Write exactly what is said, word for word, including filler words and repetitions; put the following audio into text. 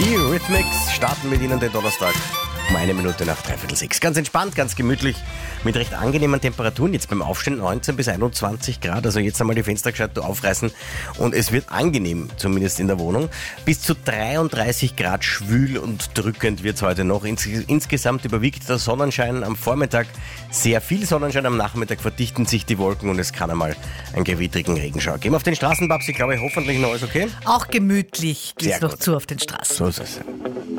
Die Rhythmics starten mit Ihnen den Donnerstag um eine Minute nach dreiviertel sechs. Ganz entspannt, ganz gemütlich, mit recht angenehmen Temperaturen. Jetzt beim Aufstehen neunzehn bis einundzwanzig Grad. Also jetzt einmal die Fenster gescheit aufreißen und es wird angenehm, zumindest in der Wohnung. Bis zu dreiunddreißig Grad schwül und drückend wird es heute noch. Ins, insgesamt überwiegt der Sonnenschein am Vormittag. Sehr viel Sonnenschein, am Nachmittag verdichten sich die Wolken und es kann einmal einen gewittrigen Regenschauer geben. Auf den Straßen, Babsi, glaube ich, hoffentlich noch alles okay? Auch gemütlich geht's Sehr noch gut. zu auf den Straßen. So ist es.